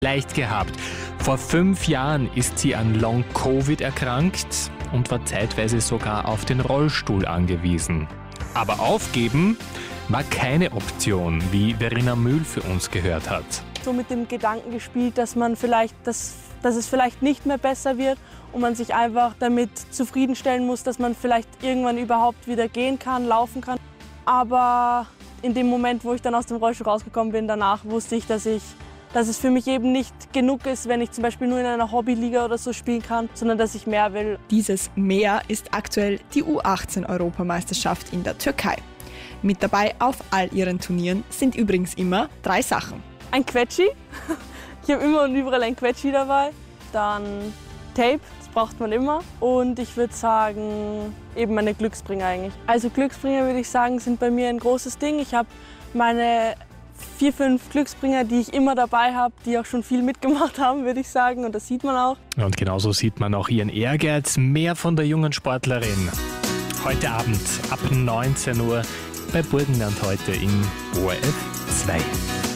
leicht gehabt. Vor 5 Jahren ist sie an Long-Covid erkrankt und war zeitweise sogar auf den Rollstuhl angewiesen. Aber aufgeben war keine Option, wie Verena Mühl für uns gehört hat. So mit dem Gedanken gespielt, dass es vielleicht nicht mehr besser wird und man sich einfach damit zufriedenstellen muss, dass man vielleicht irgendwann überhaupt wieder gehen kann, laufen kann. Aber in dem Moment, wo ich dann aus dem Rollstuhl rausgekommen bin, danach wusste ich, dass es für mich eben nicht genug ist, wenn ich zum Beispiel nur in einer Hobbyliga oder so spielen kann, sondern dass ich mehr will. Dieses Mehr ist aktuell die U18-Europameisterschaft in der Türkei. Mit dabei auf all ihren Turnieren sind übrigens immer 3 Sachen. Ein Quetschi. Ich habe immer und überall ein Quetschi dabei. Dann Tape, das braucht man immer. Und ich würde sagen, eben meine Glücksbringer eigentlich. Also Glücksbringer, würde ich sagen, sind bei mir ein großes Ding. Ich habe meine 4, 5 Glücksbringer, die ich immer dabei habe, die auch schon viel mitgemacht haben, würde ich sagen. Und das sieht man auch. Und genauso sieht man auch ihren Ehrgeiz. Mehr von der jungen Sportlerin. Heute Abend ab 19 Uhr bei Burgenland heute in ORF 2.